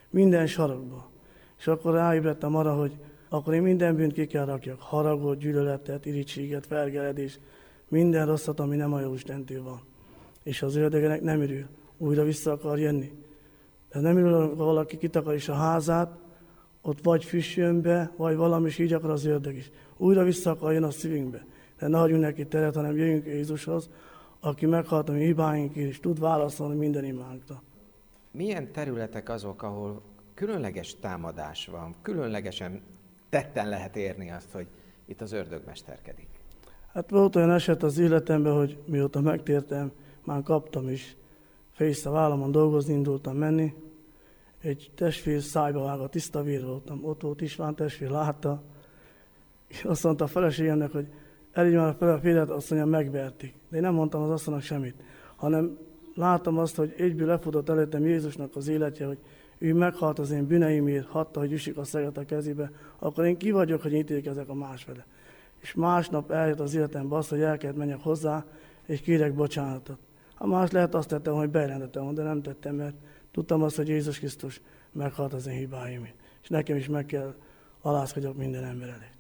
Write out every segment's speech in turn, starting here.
Minden sarokba. És akkor ráébredtem arra, hogy akkor én minden bűnt ki kell rakjak. Haragot, gyűlöletet, irítséget, felgeledést, minden rosszat, ami nem a jó Istentől van. És az ördögnek nem örül. Újra vissza akar jönni. De nem örül, amikor valaki kitakar is a házát, ott vagy füst jön be, vagy valami, és így akar az ördög is. Újra vissza akar jön a szívünkbe. De ne hagyjunk neki teret, hanem jöjjünk Jézushoz, aki meghalt a mi hibáinkért, és tud válaszolni minden imánkra. Milyen területek azok, ahol különleges támadás van, különlegesen tetten lehet érni azt, hogy itt az ördög mesterkedik? Hát volt olyan eset az életemben, hogy mióta megtértem, már kaptam is fész a vállamon, dolgozni indultam menni. Egy testvér szájba vágott, tiszta vér voltam. Ott volt István testvér, látta. És azt mondta a feleségemnek, hogy elég már a férjet, azt mondja, megverték. De én nem mondtam az asszonynak semmit, hanem láttam azt, hogy egyből lefutott előttem Jézusnak az életje, hogy ő meghalt az én bűneimért, hatta, hogy üssük a szeget a kezébe, akkor én ki vagyok, hogy ítélkezek a másfele. És másnap eljött az életembe az, hogy el kellett menjek hozzá, és kérek bocsánatot. Ha más lehet, azt tettem, hogy bejelentettem, de nem tettem, mert tudtam azt, hogy Jézus Krisztus meghalt az én hibáimért. És nekem is meg kell alázkodjak minden ember előtt.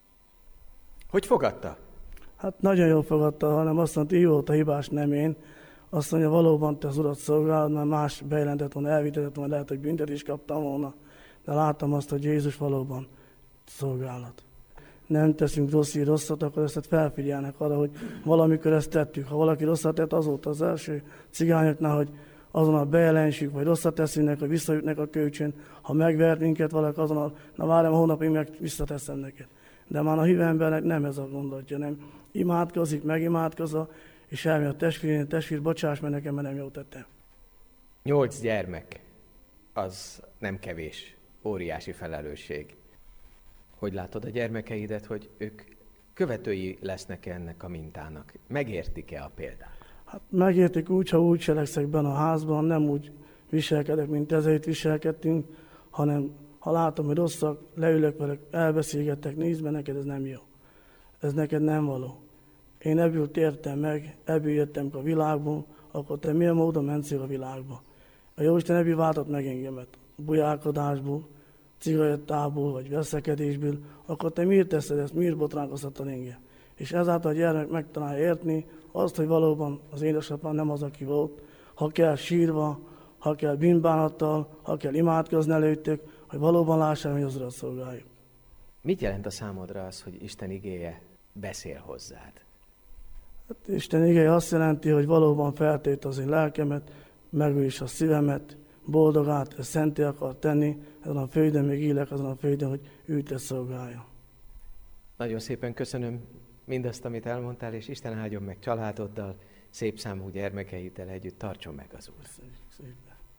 Hogy fogadta? Hát nagyon jól fogadta, hanem azt mondta, jó volt a hibás, nem én. Azt mondja, valóban te az Urat szolgálod, mert más bejelentett volna, elvitetett volna, lehet, hogy büntetést kaptam volna. De láttam azt, hogy Jézus valóban szolgálat. Nem teszünk rosszat, akkor ezt felfigyelnek arra, hogy valamikor ezt tettük. Ha valaki rosszat tett, az volt az első cigányoknál, hogy azonnal bejelentsük, vagy rosszat teszünk, hogy visszajutnak a kölcsön. Ha megvert minket valaki, azonnal, na várjam, a hónapig meg visszateszem neked. De már a hívő embernek nem ez a gondolatja, nem imádkozik, megimádkozza, és elmegy a testvér, bocsáss meg nekem, mert nem jól tettem. 8 gyermek, az nem kevés, óriási felelősség. Hogy látod a gyermekeidet, hogy ők követői lesznek ennek a mintának? Megértik-e a példát? Hát megértik úgy, ha úgy cselekszek benne a házban, nem úgy viselkedek, mint ezért viselkedtünk, hanem ha látom, hogy rosszak, leülök velük, elbeszélgettek, nézd be, neked ez nem jó. Ez neked nem való. Én ebből tértem meg, ebből jöttem a világból, akkor te milyen módon mentél a világba? A Jóisten ebből váltott meg engemet, bujálkodásból, cigarettából, vagy veszekedésből, akkor te miért teszed ezt, miért botránkoztattad engem? És ezáltal a gyermek megtalálja érteni azt, hogy valóban az édesapám nem az, aki volt, ha kell sírva, ha kell bűnbánattal, ha kell imádkozni előttük, hogy valóban lássam, hogy az Urat szolgáljuk. Mit jelent a számodra az, hogy Isten igéje beszél hozzád? Hát Isten igéje azt jelenti, hogy valóban feltét az én lelkemet, megül is a szívemet, boldogát, szenté akar tenni, ezen a földön még élek, azon a földön, hogy őt szolgálja. Nagyon szépen köszönöm mindazt, amit elmondtál, és Isten áldjon meg családoddal, szép számú gyermekeiddel együtt, tartson meg az Úr. Szépen.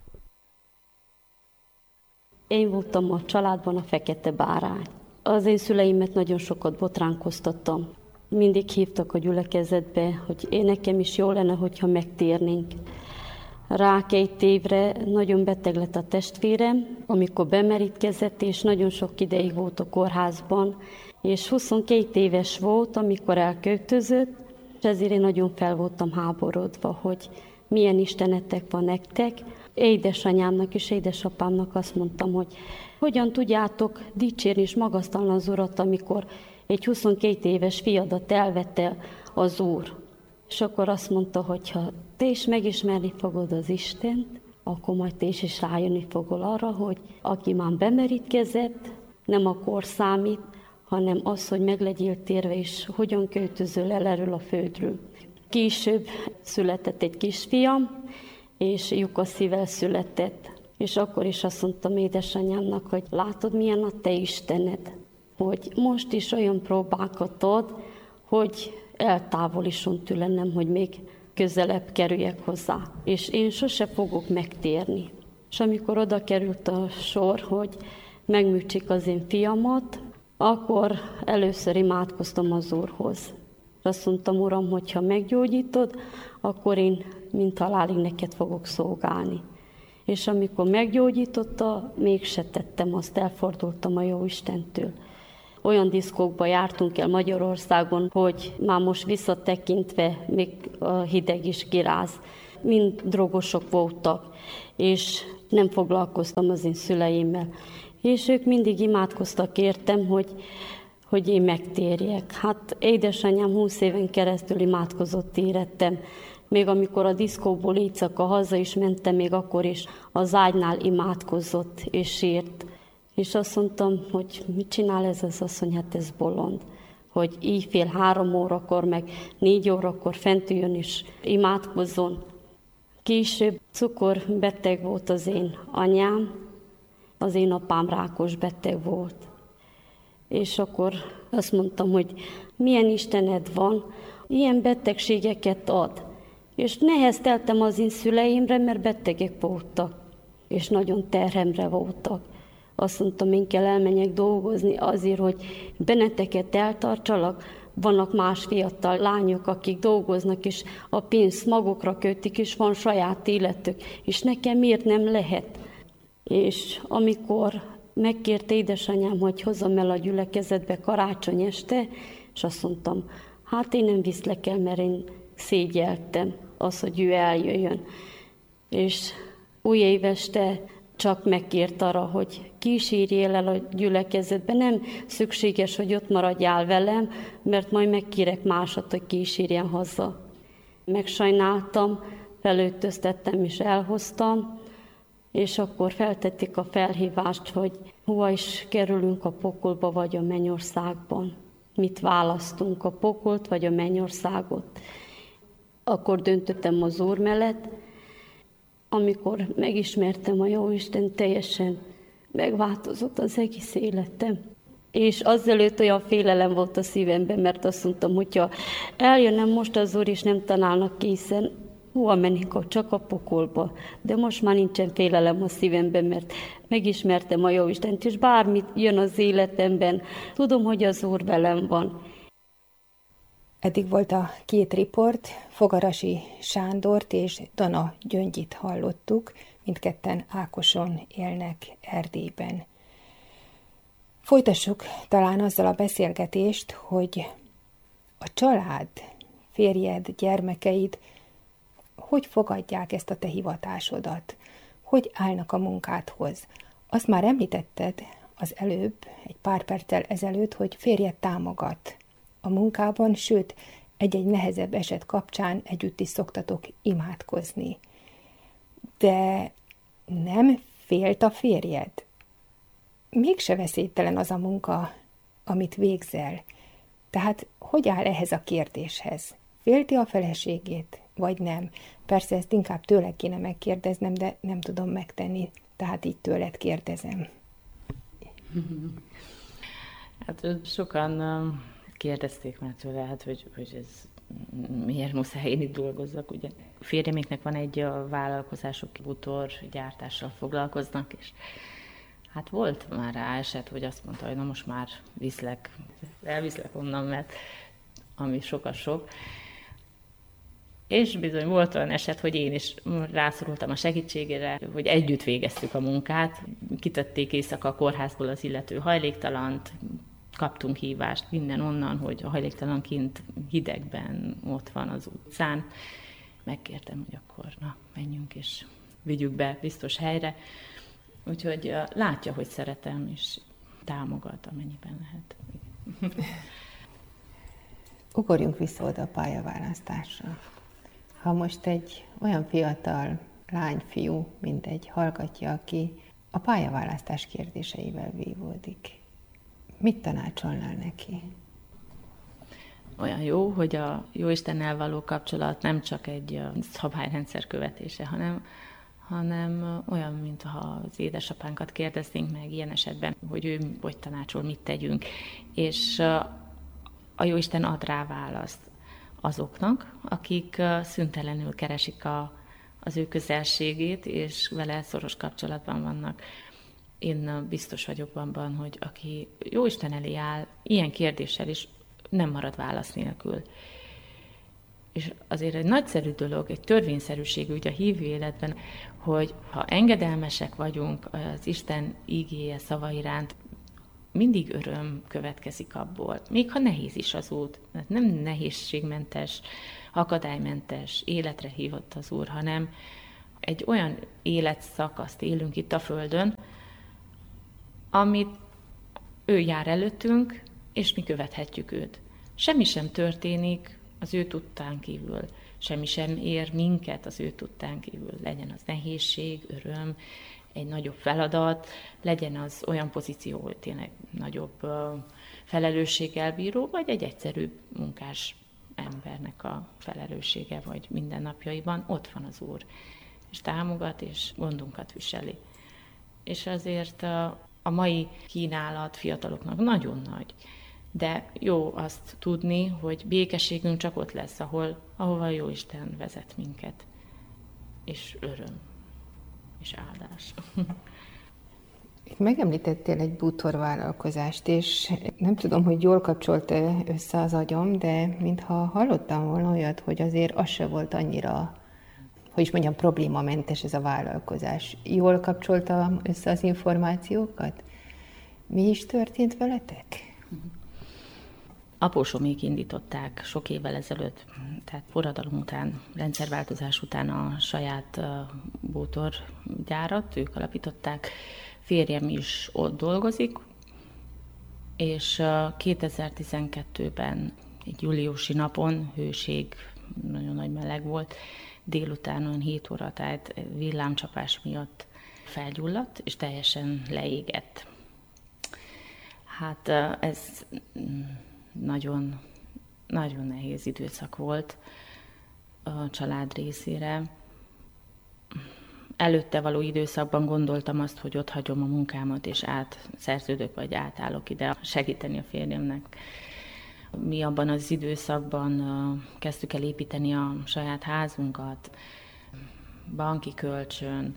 Én voltam a családban a fekete bárány. Az én szüleimet nagyon sokat botránkoztattam. Mindig hívtak a gyülekezetbe, hogy nekem is jó lenne, hogyha megtérnénk. Rá 2 évre nagyon beteg lett a testvérem, amikor bemerítkezett, és nagyon sok ideig volt a kórházban, és 22 éves volt, amikor elköltözött, és ezért én nagyon fel voltam háborodva, hogy milyen istenetek van nektek. Édesanyámnak és édesapámnak azt mondtam, hogy hogyan tudjátok dicsérni és magasztalni az Urat, amikor egy 22 éves fiadat elvette az Úr. És akkor azt mondta, hogy ha te is megismerni fogod az Istent, akkor majd te is rájönni fogol arra, hogy aki már bemerítkezett, nem a kor számít, hanem az, hogy meg legyél térve, és hogyan költözöl el erről a földről. Később született egy kisfiam, és lyukas szívvel született. És akkor is azt mondtam édesanyámnak, hogy látod, milyen a te Istened, hogy most is olyan próbákat ad, hogy eltávolítson tőlem, hogy még közelebb kerüljek hozzá. És én sose fogok megtérni. És amikor oda került a sor, hogy megműtsék az én fiamat, akkor először imádkoztam az Úrhoz. Azt mondtam, Uram, hogyha meggyógyítod, akkor én mint halálig neked fogok szolgálni. És amikor meggyógyította, mégse tettem azt, elfordultam a jó Istentől. Olyan diszkókba jártunk el Magyarországon, hogy már most visszatekintve még a hideg is kiráz. Mind drogosok voltak, és nem foglalkoztam az én szüleimmel. És ők mindig imádkoztak értem, hogy én megtérjek. Hát édesanyám 20 éven keresztül imádkozott érettem. Még amikor a diszkóból éjszaka haza is mentem, még akkor is az ágynál imádkozott és sírt. És azt mondtam, hogy mit csinál ez az asszony, hát ez bolond. Hogy éjfél 3 órakor, meg 4 órakor fent üljön és imádkozzon. Később cukorbeteg volt az én anyám, az én apám rákos beteg volt. És akkor azt mondtam, hogy milyen Istened van, ilyen betegségeket ad. És nehezteltem az én szüleimre, mert betegek voltak, és nagyon terhemre voltak. Azt mondtam, én kell elmenjek dolgozni azért, hogy benneteket eltartsalak. Vannak más fiatal lányok, akik dolgoznak, és a pénzt magukra kötik, és van saját életük, és nekem miért nem lehet? És amikor megkért édesanyám, hogy hozzam el a gyülekezetbe karácsony este, és azt mondtam, hát én nem viszlek el, mert én szégyeltem az, hogy ő eljöjjön. És újéveste csak megkért arra, hogy kísérjél el a gyülekezetbe. Nem szükséges, hogy ott maradjál velem, mert majd megkérek másat, hogy kísérjen haza. Megsajnáltam, felöltöztettem és elhoztam, és akkor feltették a felhívást, hogy hova is kerülünk a pokolba vagy a mennyországban. Mit választunk, a pokolt vagy a mennyországot. Akkor döntöttem az Úr mellett. Amikor megismertem a Jóisten, teljesen megváltozott az egész életem. És azelőtt olyan félelem volt a szívemben, mert azt mondtam, hogyha eljönnem most az Úr, és nem találnak készen, hova mennék, csak a pokolba. De most már nincsen félelem a szívemben, mert megismertem a Jóistent, és bármit jön az életemben, tudom, hogy az Úr velem van. Eddig volt a 2 riport, Fogarasi Sándort és Dana Gyöngyit hallottuk, mindketten Ákoson élnek Erdélyben. Folytassuk talán azzal a beszélgetést, hogy a család, férjed, gyermekeid hogy fogadják ezt a te hivatásodat, hogy állnak a munkádhoz. Azt már említetted az előbb, egy pár perccel ezelőtt, hogy férjed támogat a munkában, sőt, egy-egy nehezebb eset kapcsán együtt is szoktatok imádkozni. De nem félt a férjed? Mégse veszélytelen az a munka, amit végzel. Tehát hogy áll ehhez a kérdéshez? Félti a feleségét, vagy nem? Persze ezt inkább tőle kéne megkérdeznem, de nem tudom megtenni, tehát így tőled kérdezem. Hát sokan kérdezték már tőle, hát, hogy ez miért muszáj én itt dolgozzak, ugye. Férjeméknek van egy vállalkozásuk, bútorgyártással foglalkoznak, és hát volt már rá eset, hogy azt mondta, hogy na most már elviszlek onnan, mert ami sok. És bizony volt olyan eset, hogy én is rászorultam a segítségére, hogy együtt végeztük a munkát, kitették éjszaka a kórházból az illető hajléktalant, kaptunk hívást minden onnan, hogy a hajléktalan kint hidegben ott van az utcán. Megkértem, hogy akkor menjünk és vigyük be biztos helyre. Úgyhogy látja, hogy szeretem, és támogat, amennyiben lehet. Ugorjunk vissza oda a pályaválasztásra. Ha most egy olyan fiatal lány-fiú, mint egy hallgatja, aki a pályaválasztás kérdéseivel vívódik, mit tanácsolnál neki? Olyan jó, hogy a Jóistennel való kapcsolat nem csak egy szabályrendszer követése, hanem olyan, mintha az édesapánkat kérdeznénk meg ilyen esetben, hogy ő hogy tanácsol, mit tegyünk. És a Jóisten ad rá választ azoknak, akik szüntelenül keresik az ő közelségét, és vele szoros kapcsolatban vannak. Én biztos vagyok abban, hogy aki Jóisten elé áll, ilyen kérdéssel is nem marad válasz nélkül. És azért egy nagyszerű dolog, egy törvényszerűség úgy a hívő életben, hogy ha engedelmesek vagyunk az Isten ígéje szava iránt, mindig öröm következik abból, még ha nehéz is az út. Nem nehézségmentes, akadálymentes életre hívott az Úr, hanem egy olyan életszakaszt élünk itt a Földön, amit ő jár előttünk, és mi követhetjük őt. Semmi sem történik az ő tudtán kívül. Semmi sem ér minket az ő tudtán kívül. Legyen az nehézség, öröm, egy nagyobb feladat, legyen az olyan pozíció, hogy tényleg nagyobb felelősséggel bíró, vagy egy egyszerű munkás embernek a felelőssége, vagy mindennapjaiban ott van az Úr, és támogat, és gondunkat viseli. És azért a mai kínálat fiataloknak nagyon nagy, de jó azt tudni, hogy békességünk csak ott lesz, ahova a Jóisten vezet minket, és öröm, és áldás. Megemlítettél egy bútorvállalkozást, és nem tudom, hogy jól kapcsolt össze az agyam, de mintha hallottam volna olyat, hogy azért az se volt annyira, hogy is mondjam, problémamentes ez a vállalkozás. Jól kapcsoltam össze az információkat? Mi is történt veletek? Apósomék indították sok évvel ezelőtt, tehát forradalom után, rendszerváltozás után a saját bútorgyárat, ők alapították. Férjem is ott dolgozik, és 2012-ben egy júliusi napon, hőség, nagyon nagy meleg volt, délután olyan 7 óra, tehát villámcsapás miatt felgyulladt, és teljesen leégett. Hát ez nagyon, nagyon nehéz időszak volt a család részére. Előtte való időszakban gondoltam azt, hogy ott hagyom a munkámat, és átszerződök, vagy átállok ide segíteni a férjemnek. Mi abban az időszakban kezdtük el építeni a saját házunkat, banki kölcsön,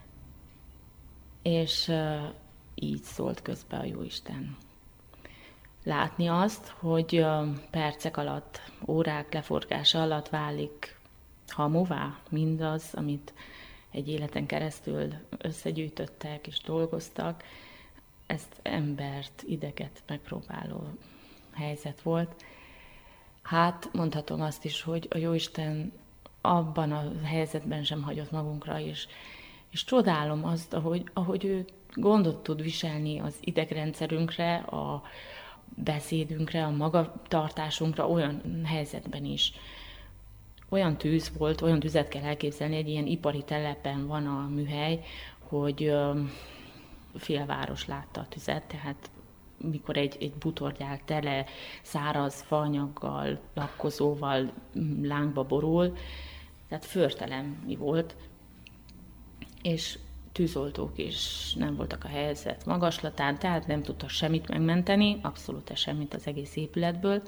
és így szólt közbe a Jóisten. Látni azt, hogy percek alatt, órák leforgása alatt válik hamuvá mindaz, amit egy életen keresztül összegyűjtöttek és dolgoztak, ezt embert, ideget megpróbáló helyzet volt. Hát mondhatom azt is, hogy a Jóisten abban a helyzetben sem hagyott magunkra, és csodálom azt, ahogy ő gondot tud viselni az idegrendszerünkre, a beszédünkre, a magatartásunkra olyan helyzetben is. Olyan tűz volt, olyan tüzet kell elképzelni, egy ilyen ipari telepen van a műhely, hogy félváros látta a tüzet, tehát mikor egy bútorgyár tele száraz faanyaggal, lakkozóval lángba borul, tehát förtelemi volt, és tűzoltók is nem voltak a helyzet magaslatán, tehát nem tudtak semmit megmenteni, abszolút semmit az egész épületből.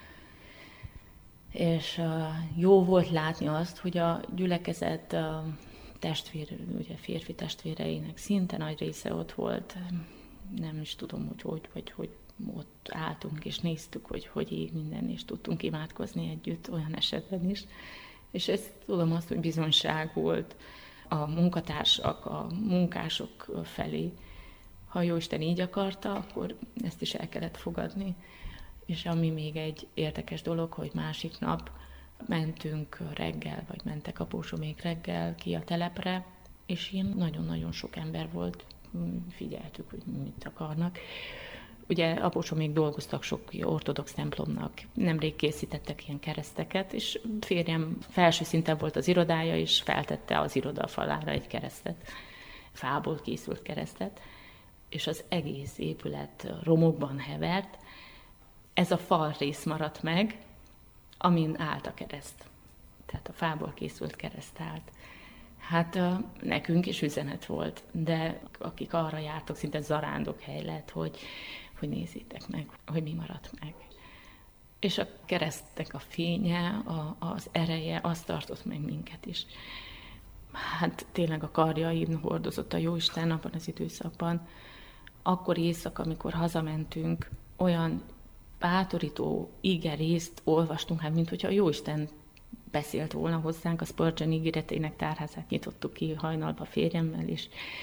És jó volt látni azt, hogy a gyülekezet ugye férfi testvéreinek szinte nagy része ott volt. Nem is tudom, hogy ott álltunk és néztük, hogy ég minden, és tudtunk imádkozni együtt olyan esetben is. És ezt tudom azt, hogy bizonyság volt a munkatársak, a munkások felé. Ha Jóisten így akarta, akkor ezt is el kellett fogadni. És ami még egy érdekes dolog, hogy másik nap mentünk reggel, vagy mentek apósomék reggel ki a telepre, és ilyen nagyon-nagyon sok ember volt, figyeltük, hogy mit akarnak. Ugye apósomék dolgoztak sok ortodox templomnak, nemrég készítettek ilyen kereszteket, és férjem felső szinten volt az irodája, és feltette az iroda falára egy keresztet, fából készült keresztet, és az egész épület romokban hevert. Ez a fal rész maradt meg, amin állt a kereszt. Tehát a fából készült kereszt állt. Hát nekünk is üzenet volt, de akik arra jártok, szinte zarándokhely lett, hogy nézzétek meg, hogy mi maradt meg. És a keresztnek a fénye, az ereje, az tartott meg minket is. Hát tényleg a karjain hordozott a Jóisten abban az időszakban. Akkor éjszaka, amikor hazamentünk, olyan bátorító igerészt olvastunk, hát mint hogyha a Jóisten beszélt volna hozzánk, a Spurgeon ígéreteinek tárházát nyitottuk ki hajnalba férjemmel,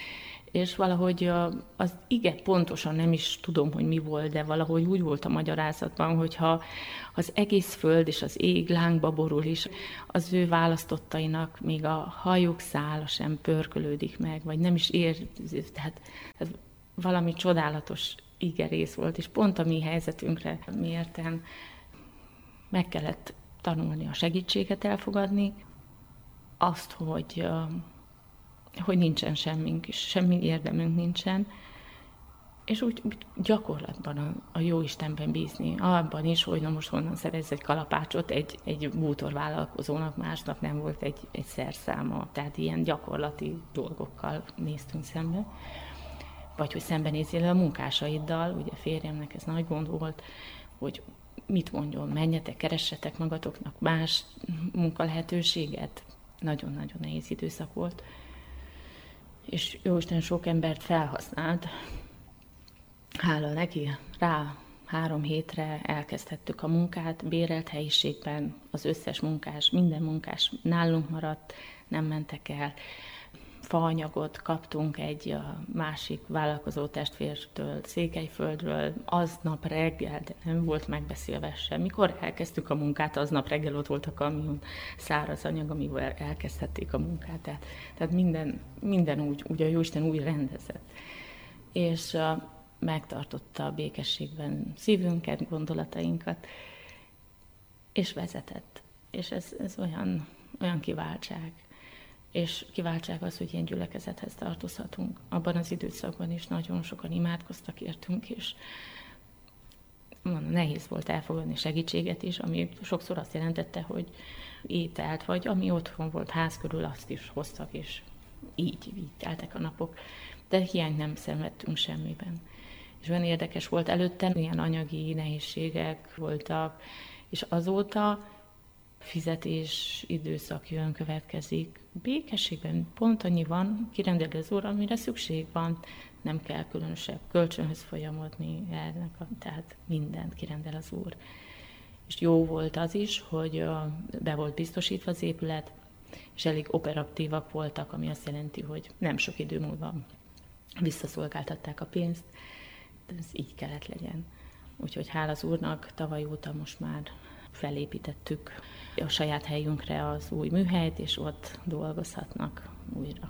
És valahogy az pontosan nem is tudom, hogy mi volt, de valahogy úgy volt a magyarázatban, hogyha az egész föld és az ég lángba borul is, az ő választottainak még a hajuk szála sem pörkölődik meg, vagy nem is tehát valami csodálatos igerész volt, és pont a mi helyzetünkre mérten meg kellett tanulni a segítséget elfogadni, azt, hogy nincsen semmink, semmi érdemünk nincsen, és úgy gyakorlatban a Jóistenben bízni, abban is, hogy na most honnan szerez egy kalapácsot egy bútorvállalkozónak, másnap nem volt egy szerszáma, tehát ilyen gyakorlati dolgokkal néztünk szembe. Vagy hogy szembenézzél a munkásaiddal, ugye férjemnek ez nagy gond volt, hogy mit mondjon, menjetek, keressetek magatoknak más munkalehetőséget. Nagyon-nagyon nehéz időszak volt. És Jóisten sok embert felhasznált. Hála neki, rá 3 hétre elkezdhettük a munkát, bérelt helyiségben az összes munkás, minden munkás nálunk maradt, nem mentek el. Faanyagot kaptunk egy másik vállalkozó testvértől, Székelyföldről, aznap reggel, de nem volt megbeszélve sem. Mikor elkezdtük a munkát, aznap reggel ott volt a kamion, száraz anyag, amivel elkezdhették a munkát. Tehát minden úgy a Jóisten úgy rendezett. És megtartotta a békességben szívünket, gondolatainkat, és vezetett. És ez olyan kiváltság. És kiváltság az, hogy ilyen gyülekezethez tartozhatunk. Abban az időszakban is nagyon sokan imádkoztak értünk, és nehéz volt elfogadni segítséget is, ami sokszor azt jelentette, hogy ételt, vagy ami otthon volt ház körül, azt is hoztak, és így teltek a napok. De hiányt nem szenvedtünk semmiben. És olyan érdekes volt, előtte ilyen anyagi nehézségek voltak, és azóta fizetés időszak jön, következik. Békességben pont annyi van, kirendeli az Úr, amire szükség van. Nem kell különösebb kölcsönhöz folyamodni, tehát mindent kirendel az Úr. És jó volt az is, hogy be volt biztosítva az épület, és elég operaktívak voltak, ami azt jelenti, hogy nem sok idő múlva visszaszolgáltatták a pénzt, de ez így kellett legyen. Úgyhogy hála az Úrnak, tavaly óta most már felépítettük a saját helyünkre az új műhelyt, és ott dolgozhatnak újra.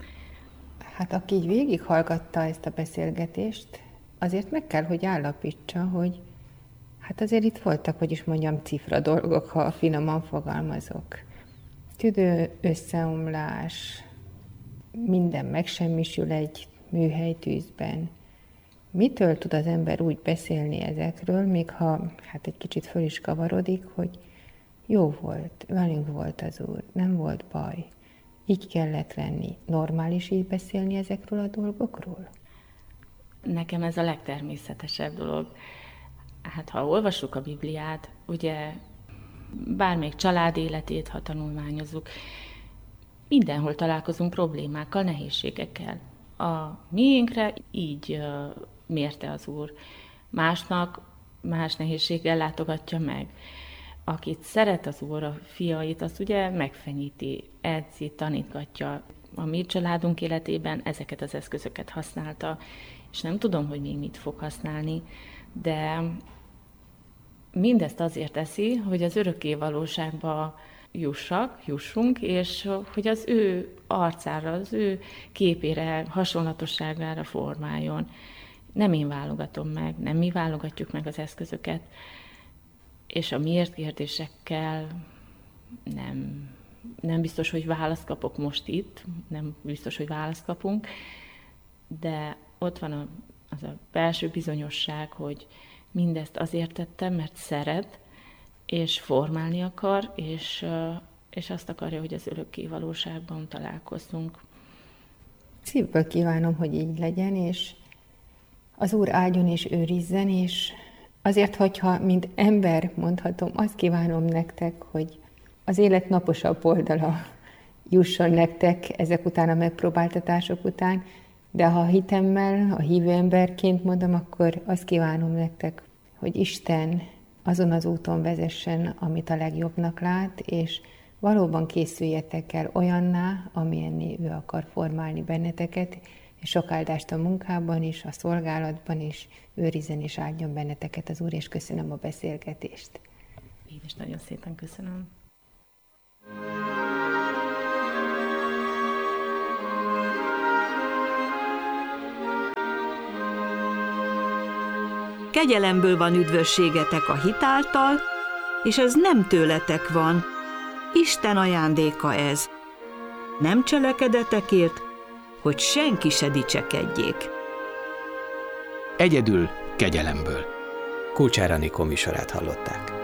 Hát aki így végighallgatta ezt a beszélgetést, azért meg kell, hogy állapítsa, hogy hát azért itt voltak, hogy is mondjam, cifra dolgok, ha finoman fogalmazok. Tüdő, összeomlás, minden megsemmisül egy műhelytűzben. Mitől tud az ember úgy beszélni ezekről, még ha hát egy kicsit föl is kavarodik, hogy jó volt, velünk volt az Úr, nem volt baj, így kellett lenni. Normális így beszélni ezekről a dolgokról? Nekem ez a legtermészetesebb dolog. Hát ha olvassuk a Bibliát, ugye bármelyik család életét, ha tanulmányozzuk, mindenhol találkozunk problémákkal, nehézségekkel. A miénkre így mérte az Úr. Másnak más nehézséggel látogatja meg. Akit szeret az Úr, a fiait, azt ugye megfenyíti, edzi, tanítgatja. A mi családunk életében ezeket az eszközöket használta, és nem tudom, hogy még mit fog használni, de mindezt azért teszi, hogy az örökké valóságba jussunk, és hogy az ő arcára, az ő képére, hasonlatosságára formáljon. Nem én válogatom meg, nem mi válogatjuk meg az eszközöket, és a miért kérdésekkel nem biztos, hogy választ kapok most itt, nem biztos, hogy választ kapunk, de ott van az a belső bizonyosság, hogy mindezt azért tettem, mert szeret, és formálni akar, és azt akarja, hogy az örökké valóságban találkozzunk. Szívből kívánom, hogy így legyen, és az Úr áldjon és őrizzen, és azért, hogyha mint ember mondhatom, azt kívánom nektek, hogy az élet naposabb oldala jusson nektek ezek után a megpróbáltatások után, de ha hitemmel, a hívő emberként mondom, akkor azt kívánom nektek, hogy Isten azon az úton vezessen, amit a legjobbnak lát, és valóban készüljetek el olyanná, amilyenné ő akar formálni benneteket, sok áldást a munkában is, a szolgálatban is, őrizzen és áldjon benneteket az Úr, és köszönöm a beszélgetést. Én is nagyon szépen köszönöm. Kegyelemből van üdvösségetek a hit által, és ez nem tőletek van. Isten ajándéka ez. Nem cselekedetekért, hogy senki se dicsekedjék. Egyedül kegyelemből. Kulcsár Anikó műsorát hallották.